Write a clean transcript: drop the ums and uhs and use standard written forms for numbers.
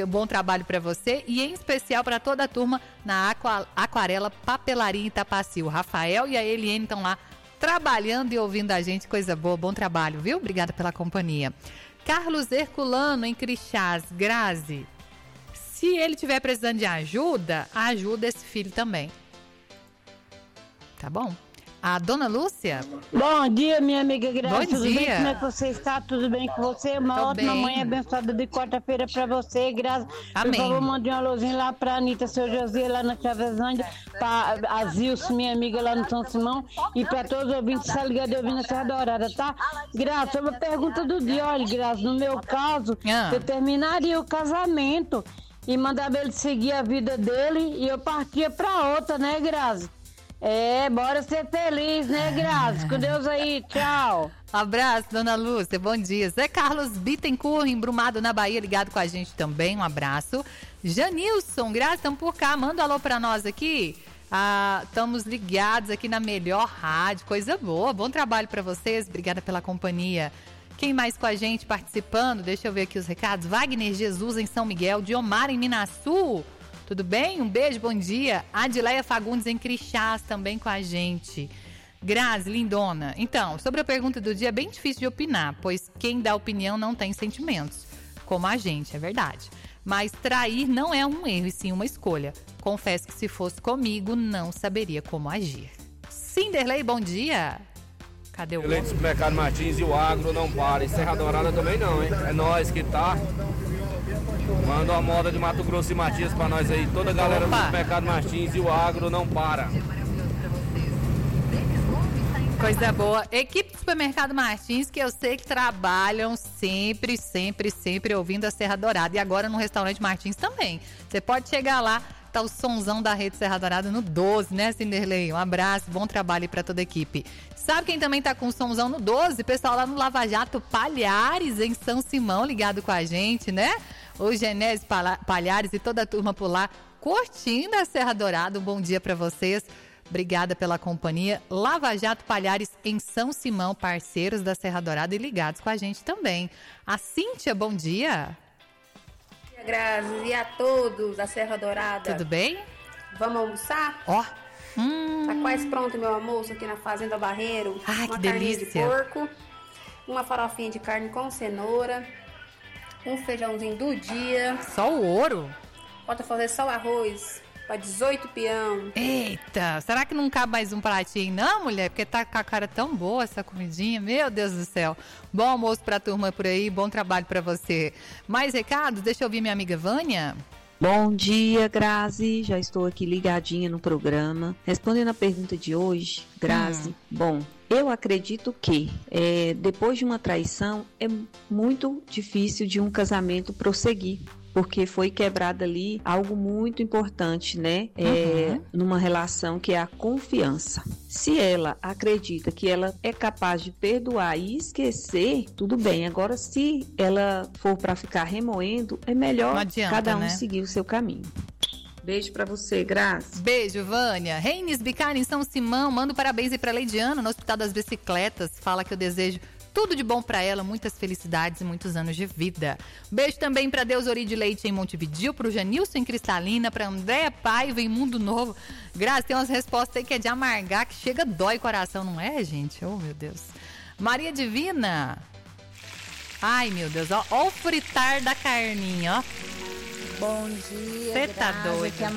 bom trabalho para você e em especial para toda a turma na Aquarela Papelaria Itapaci. O Rafael e a Eliane estão lá trabalhando e ouvindo a gente, coisa boa, bom trabalho, viu? Obrigada pela companhia. Carlos Herculano, em Crixás. Grazi, se ele estiver precisando de ajuda, ajuda esse filho também. Tá bom? A dona Lúcia? Bom dia, minha amiga Graça. Bom Tudo dia. bem? Como é que você está? Tudo bem com você? Uma ótima manhã abençoada de quarta-feira para você, Graça. Amém. Por favor, mande um alôzinho lá para Anitta, seu José, lá na Chavezândia, para a Zilce, minha amiga, lá no São Simão, e para todos os ouvintes que estão ligados e ouvindo a Serra Dourada, tá? Graça, uma pergunta do dia. Olha, Graça, no meu caso, eu terminaria o casamento e mandava ele seguir a vida dele e eu partia para outra, né, Graça? Bora ser feliz, né, Graça? Com Deus aí, tchau. Abraço, dona Lúcia, bom dia. Zé Carlos Bittencourt, embrumado na Bahia, ligado com a gente também, um abraço. Janilson, Graça, estamos por cá, manda um alô pra nós aqui. Estamos ligados aqui na melhor rádio, coisa boa, bom trabalho pra vocês, obrigada pela companhia. Quem mais com a gente participando? Deixa eu ver aqui os recados. Wagner Jesus em São Miguel, Diomar em Minasul. Tudo bem? Um beijo, bom dia. Adileia Fagundes em Crixás também com a gente. Grazi, lindona. Então, sobre a pergunta do dia, é bem difícil de opinar, pois quem dá opinião não tem sentimentos, como a gente, é verdade. Mas trair não é um erro, e sim uma escolha. Confesso que se fosse comigo, não saberia como agir. Cinderley, bom dia. Cadê o Leite Supermercado Martins e o agro não para. E Serra Dourada também não, hein? É nós que tá. Manda uma moda de Mato Grosso e Matias pra nós aí. Toda a galera do Supermercado Martins e o agro não para. Coisa boa. Equipe do Supermercado Martins, que eu sei que trabalham sempre ouvindo a Serra Dourada. E agora no Restaurante Martins também. Você pode chegar lá, tá o sonzão da Rede Serra Dourada no 12, né, Cinderley? Um abraço, bom trabalho aí pra toda a equipe. Sabe quem também tá com o sonzão no 12? Pessoal lá no Lava Jato Palhares, em São Simão, ligado com a gente, né? O Genésio Palhares e toda a turma por lá, curtindo a Serra Dourada. Um bom dia pra vocês. Obrigada pela companhia. Lava Jato Palhares em São Simão, parceiros da Serra Dourada e ligados com a gente também. A Cíntia, bom dia. Bom dia, Grazi, e a todos da Serra Dourada. Tudo bem? Vamos almoçar? Ó. Tá quase pronto o meu almoço aqui na Fazenda Barreiro. Ai, uma que carninha delícia. de porco, uma farofinha de carne com cenoura, um feijãozinho do dia. Só o ouro? Falta fazer só o arroz para 18 peão. Eita, será que não cabe mais um pratinho não, mulher? Porque tá com a cara tão boa essa comidinha, meu Deus do céu. Bom almoço pra turma por aí, bom trabalho pra você. Mais recados? Deixa eu ouvir minha amiga Vânia. Bom dia, Grazi. Já estou aqui ligadinha no programa. Respondendo a pergunta de hoje, Grazi, bom, eu acredito que depois de uma traição é muito difícil de um casamento prosseguir. Porque foi quebrado ali algo muito importante, né? Numa relação que é a confiança. Se ela acredita que ela é capaz de perdoar e esquecer, tudo bem. Agora, se ela for para ficar remoendo, é melhor cada um seguir o seu caminho. Beijo pra você, Graça. Beijo, Vânia. Reines Bicari em São Simão, mando parabéns aí pra Leidiana no Hospital das Bicicletas. Fala que eu desejo tudo de bom pra ela, muitas felicidades e muitos anos de vida. Beijo também pra Deus Ori de Leite em Montevidéu, pro Janilson em Cristalina, pra Andréa Paiva em Mundo Novo. Graça, tem umas respostas aí que é de amargar, que chega, dói o coração, não é, gente? Oh, meu Deus. Maria Divina. Ai, meu Deus, ó o fritar da carninha, ó. Bom dia, Você tá doido.